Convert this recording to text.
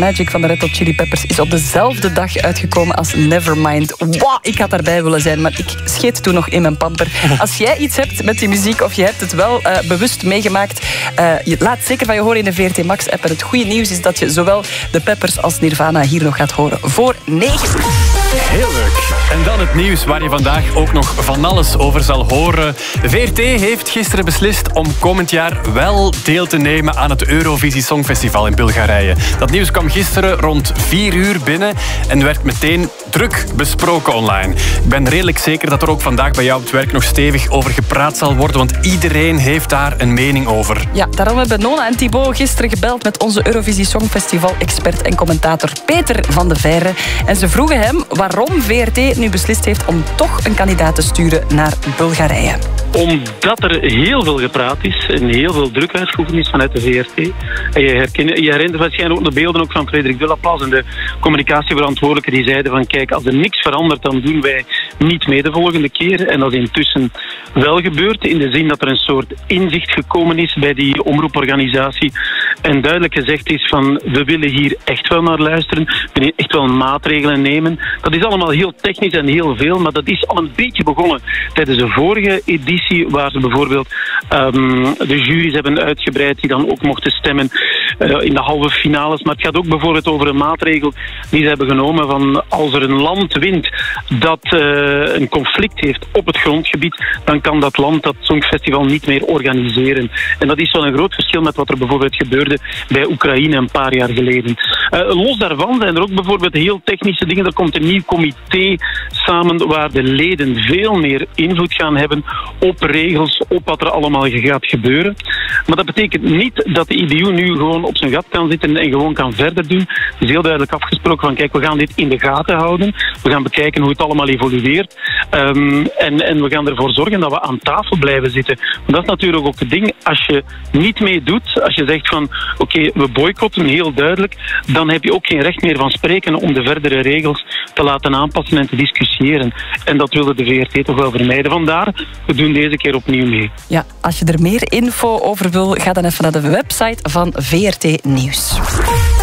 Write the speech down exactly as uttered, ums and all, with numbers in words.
Magic van de Red Hot Chili Peppers is op dezelfde dag uitgekomen als Nevermind. Wow, ik had daarbij willen zijn, maar ik scheet toen nog in mijn pamper. Als jij iets hebt met die muziek of je hebt het wel uh, bewust meegemaakt, uh, je laat zeker van je horen in de V R T Max-app. En het goede nieuws is dat je zowel de Peppers als Nirvana hier nog gaat horen voor negen. Heel leuk. En dan het nieuws waar je vandaag ook nog van alles over zal horen. De V R T heeft gisteren beslist om komend jaar wel deel te nemen aan het Eurovisie Songfestival in Bulgarije. Dat nieuws kwam gisteren rond vier uur binnen en werd meteen druk besproken online. Ik ben redelijk zeker dat er ook vandaag bij jou op het werk nog stevig over gepraat zal worden, want iedereen heeft daar een mening over. Ja, daarom hebben Nona en Thibaut gisteren gebeld met onze Eurovisie Songfestival-expert en commentator Peter van de Veire. En ze vroegen hem waarom V R T nu beslist heeft om toch een kandidaat te sturen naar Bulgarije. Omdat er heel veel gepraat is en heel veel druk uitgeoefend is vanuit de V R T. En je, herken, je herinnert waarschijnlijk ook de beelden ook van Frederik Delaplace en de communicatieverantwoordelijke die zeiden van kijk, als er niks verandert, dan doen wij niet mee de volgende keer. En dat is intussen wel gebeurd, in de zin dat er een soort inzicht gekomen is bij die omroeporganisatie en duidelijk gezegd is van we willen hier echt wel naar luisteren, we willen echt wel maatregelen nemen. Dat is allemaal heel technisch en heel veel, maar dat is al een beetje begonnen tijdens de vorige editie, waar ze bijvoorbeeld um, de jury's hebben uitgebreid die dan ook mochten stemmen uh, in de halve finales. Maar het gaat ook bijvoorbeeld over een maatregel die ze hebben genomen van als er een land wint dat uh, een conflict heeft op het grondgebied, dan kan dat land dat Songfestival niet meer organiseren. En dat is wel een groot verschil met wat er bijvoorbeeld gebeurde bij Oekraïne een paar jaar geleden. Uh, los daarvan zijn er ook bijvoorbeeld heel technische dingen. Er komt een nieuw comité samen waar de leden veel meer invloed gaan hebben op regels, op wat er allemaal gaat gebeuren. Maar dat betekent niet dat de I B U nu gewoon op zijn gat kan zitten en gewoon kan verder doen. Het is heel duidelijk afgesproken van kijk, we gaan dit in de gaten houden. We gaan bekijken hoe het allemaal evolueert. Um, en, en we gaan ervoor zorgen dat we aan tafel blijven zitten. Want dat is natuurlijk ook het ding. Als je niet meedoet, als je zegt van oké, okay, we boycotten, heel duidelijk, dan heb je ook geen recht meer van spreken om de verdere regels te laten aanpassen en te discussiëren. En dat wilde de V R T toch wel vermijden. Vandaar, we doen deze keer opnieuw mee. Ja, als je er meer info over wil, ga dan even naar de website van V R T Nieuws.